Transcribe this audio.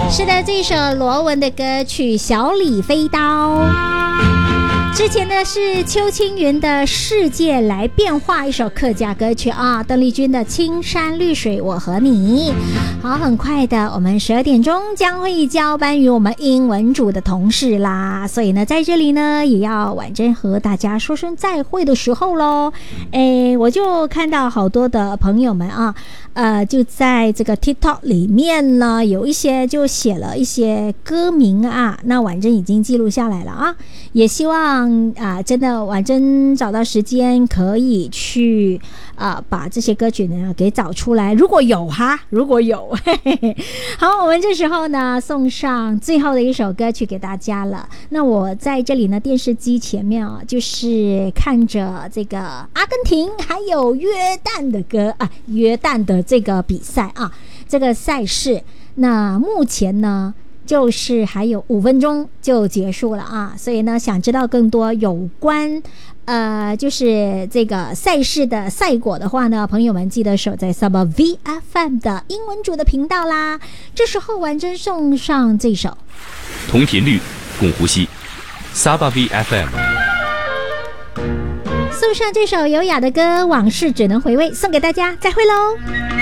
是的，这首罗文的歌曲《小李飞刀》。之前呢是邱清云的《世界来变化》，一首客家歌曲啊，邓丽君的《青山绿水我和你》。好，很快的，我们12点钟将会交班于我们英文组的同事啦，所以呢，在这里呢也要婉珍和大家说声再会的时候咯。我就看到好多的朋友们啊，就在这个 TikTok 里面呢，有一些就写了一些歌名啊，那婉珍已经记录下来了啊，也希望真的婉珍找到时间可以去把这些歌曲呢给找出来，如果有嘿嘿。好，我们这时候呢送上最后的一首歌曲给大家了。那我在这里呢电视机前面啊，就是看着这个阿根廷还有约旦的歌约旦的这个比赛啊，这个赛事，那目前呢就是还有5分钟就结束了啊，所以呢，想知道更多有关就是这个赛事的赛果的话呢，朋友们记得守在 Saba VFM 的英文组的频道啦。这时候婉珍送上这首同频率共呼吸 Saba VFM， 送上这首优雅的歌《往事只能回味》，送给大家，再会喽。